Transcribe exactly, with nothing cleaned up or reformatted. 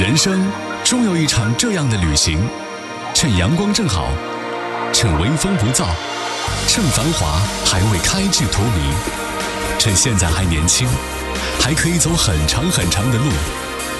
人生终有一场这样的旅行，趁阳光正好，趁微风不燥，趁繁华还未开至荼蘼，趁现在还年轻，还可以走很长很长的路。